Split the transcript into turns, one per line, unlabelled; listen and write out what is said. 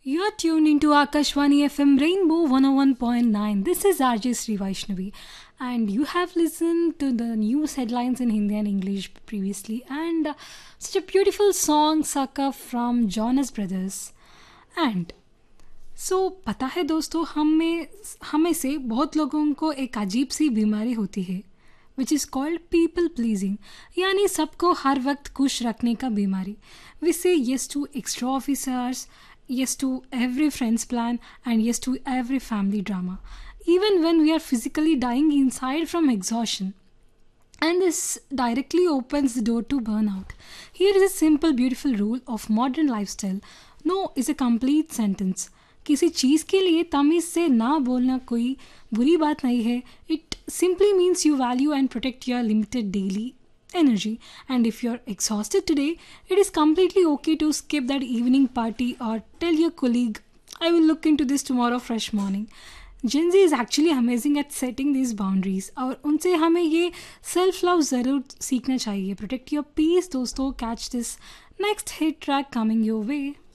You're tuned into Akashwani FM Rainbow 101.9. This is RJ Sri Vaishnavi, and you have listened to the news headlines in Hindi and English previously, and such a beautiful song, Saka from Jonas Brothers. And पता है दोस्तों, हमें से बहुत लोगों को एक अजीब सी बीमारी होती है which is called people pleasing, यानी सबको हर वक्त खुश रखने का बीमारी. वी से yes to extra officers, yes to every friend's plan, and yes to every family drama, even when we are physically dying inside from exhaustion. And this directly opens the door to burnout. Here is a simple, beautiful rule of modern lifestyle. No is a complete sentence. किसी चीज़ के लिए तमीज़ से ना बोलना कोई बुरी बात नहीं है. It simply means you value and protect your limited daily energy, and if you're exhausted today, it is completely okay to skip that evening party or tell your colleague, I will look into this tomorrow fresh morning. Gen Z is actually amazing at setting these boundaries, और उनसे हमें ये self love ज़रूर सीखना चाहिए. Protect your peace दोस्तों. Catch this next hit track coming your way.